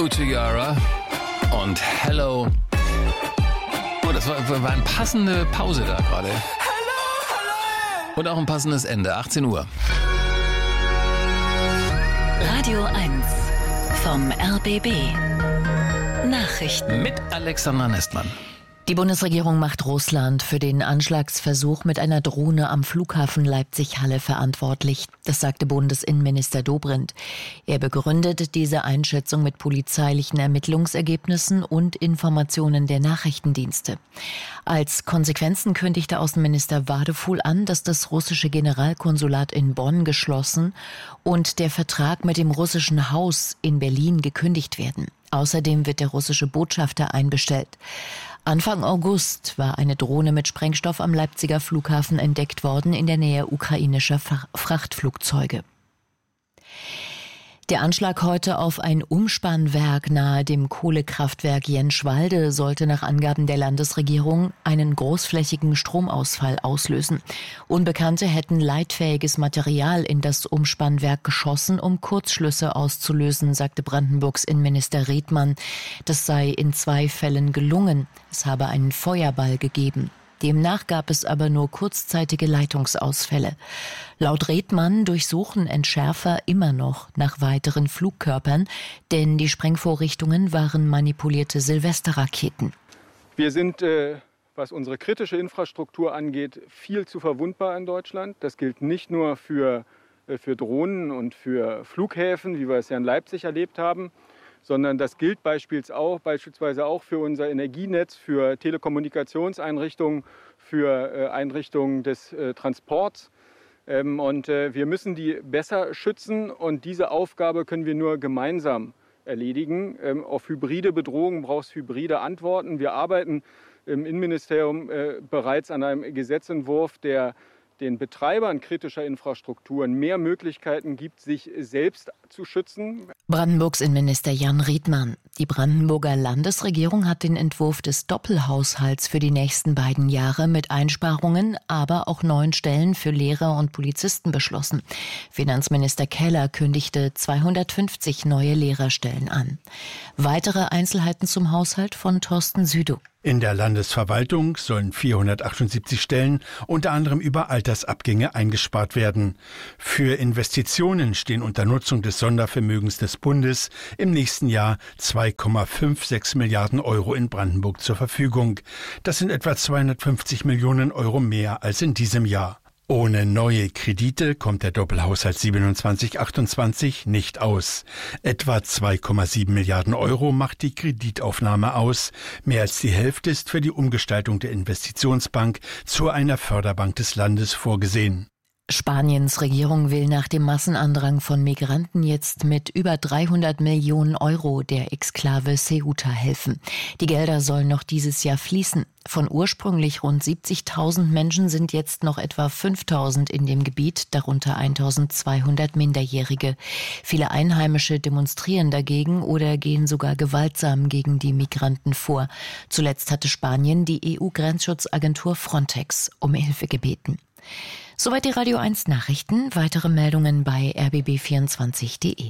Uchiara und Hello. Oh, das war eine passende Pause da gerade. Und auch ein passendes Ende, 18 Uhr. Radio 1 vom RBB. Nachrichten Mit Alexandra Nestmann. Die Bundesregierung macht Russland für den Anschlagsversuch mit einer Drohne am Flughafen Leipzig-Halle verantwortlich. Das sagte Bundesinnenminister Dobrindt. Er begründet diese Einschätzung mit polizeilichen Ermittlungsergebnissen und Informationen der Nachrichtendienste. Als Konsequenzen kündigte Außenminister Wadefuhl an, dass das russische Generalkonsulat in Bonn geschlossen und der Vertrag mit dem russischen Haus in Berlin gekündigt werden. Außerdem wird der russische Botschafter einbestellt. Anfang August war eine Drohne mit Sprengstoff am Leipziger Flughafen entdeckt worden in der Nähe ukrainischer Frachtflugzeuge. Der Anschlag heute auf ein Umspannwerk nahe dem Kohlekraftwerk Jenschwalde sollte nach Angaben der Landesregierung einen großflächigen Stromausfall auslösen. Unbekannte hätten leitfähiges Material in das Umspannwerk geschossen, um Kurzschlüsse auszulösen, sagte Brandenburgs Innenminister Redmann. Das sei in 2 Fällen gelungen. Es habe einen Feuerball gegeben. Demnach gab es aber nur kurzzeitige Leitungsausfälle. Laut Redmann durchsuchen Entschärfer immer noch nach weiteren Flugkörpern, denn die Sprengvorrichtungen waren manipulierte Silvesterraketen. Wir sind, was unsere kritische Infrastruktur angeht, viel zu verwundbar in Deutschland. Das gilt nicht nur für Drohnen und für Flughäfen, wie wir es ja in Leipzig erlebt haben, sondern das gilt beispielsweise auch für unser Energienetz, für Telekommunikationseinrichtungen, für Einrichtungen des Transports. Und wir müssen die besser schützen und diese Aufgabe können wir nur gemeinsam erledigen. Auf hybride Bedrohungen braucht es hybride Antworten. Wir arbeiten im Innenministerium bereits an einem Gesetzentwurf, der den Betreibern kritischer Infrastrukturen mehr Möglichkeiten gibt, sich selbst zu schützen. Brandenburgs Innenminister Jan Riedmann. Die Brandenburger Landesregierung hat den Entwurf des Doppelhaushalts für die nächsten beiden Jahre mit Einsparungen, aber auch neuen Stellen für Lehrer und Polizisten beschlossen. Finanzminister Keller kündigte 250 neue Lehrerstellen an. Weitere Einzelheiten zum Haushalt von Thorsten Südow. In der Landesverwaltung sollen 478 Stellen unter anderem über Altersabgänge eingespart werden. Für Investitionen stehen unter Nutzung des Sondervermögens des Bundes im nächsten Jahr 2,56 Milliarden Euro in Brandenburg zur Verfügung. Das sind etwa 250 Millionen Euro mehr als in diesem Jahr. Ohne neue Kredite kommt der Doppelhaushalt 27/28 nicht aus. Etwa 2,7 Milliarden Euro macht die Kreditaufnahme aus. Mehr als die Hälfte ist für die Umgestaltung der Investitionsbank zu einer Förderbank des Landes vorgesehen. Spaniens Regierung will nach dem Massenandrang von Migranten jetzt mit über 300 Millionen Euro der Exklave Ceuta helfen. Die Gelder sollen noch dieses Jahr fließen. Von ursprünglich rund 70.000 Menschen sind jetzt noch etwa 5.000 in dem Gebiet, darunter 1.200 Minderjährige. Viele Einheimische demonstrieren dagegen oder gehen sogar gewaltsam gegen die Migranten vor. Zuletzt hatte Spanien die EU-Grenzschutzagentur Frontex um Hilfe gebeten. Soweit die Radio 1 Nachrichten. Weitere Meldungen bei rbb24.de.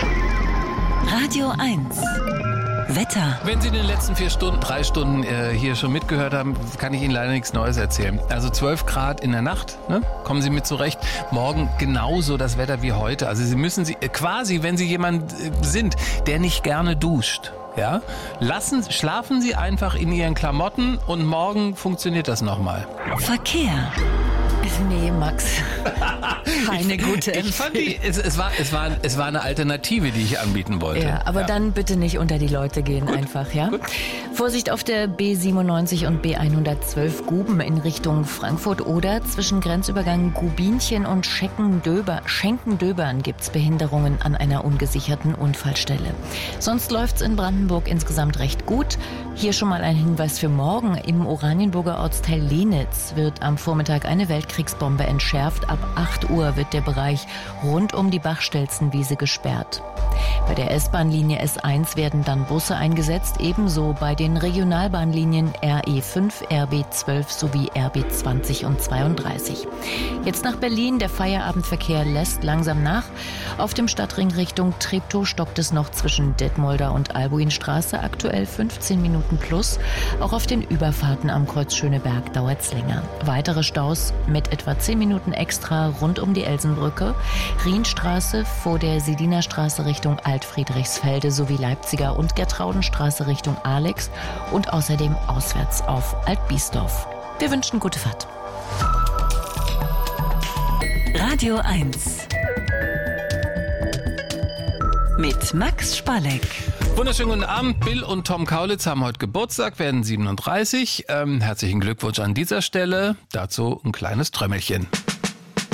Radio 1 Wetter. Wenn Sie in den letzten 3 Stunden hier schon mitgehört haben, kann ich Ihnen leider nichts Neues erzählen. Also 12 Grad in der Nacht, ne? Kommen Sie mit zurecht. Morgen genauso das Wetter wie heute. Also Sie müssen quasi, wenn Sie jemand sind, der nicht gerne duscht, ja, schlafen Sie einfach in Ihren Klamotten und morgen funktioniert das nochmal. Verkehr. Nee, Max. Keine gute Empfehlung. Es war eine Alternative, die ich anbieten wollte. Ja, aber dann bitte nicht unter die Leute gehen einfach, ja? Gut. Vorsicht auf der B97 und B112 Guben in Richtung Frankfurt oder zwischen Grenzübergang Gubinchen und Schenkendöbern gibt's Behinderungen an einer ungesicherten Unfallstelle. Sonst läuft's in Brandenburg insgesamt recht gut. Hier schon mal ein Hinweis für morgen. Im Oranienburger Ortsteil Lenitz wird am Vormittag eine Weltkriegsbombe entschärft. Ab 8 Uhr wird der Bereich rund um die Bachstelzenwiese gesperrt. Bei der S-Bahn-Linie S1 werden dann Busse eingesetzt, ebenso bei den Regionalbahnlinien RE5, RB12 sowie RB20 und 32. Jetzt nach Berlin. Der Feierabendverkehr lässt langsam nach. Auf dem Stadtring Richtung Treptow stockt es noch zwischen Detmolder und Albuinstraße, aktuell 15 Minuten plus. Auch auf den Überfahrten am Kreuz Schöneberg dauert es länger. Weitere Staus mit etwa 10 Minuten extra rund um die Elsenbrücke, Rienstraße vor der Sedinerstraße Richtung Altfriedrichsfelde sowie Leipziger und Gertraudenstraße Richtung Alex und außerdem auswärts auf Altbiesdorf. Wir wünschen gute Fahrt. Radio 1 mit Max Spalleck. Wunderschönen guten Abend. Bill und Tom Kaulitz haben heute Geburtstag, werden 37. Herzlichen Glückwunsch an dieser Stelle. Dazu ein kleines Trömmelchen.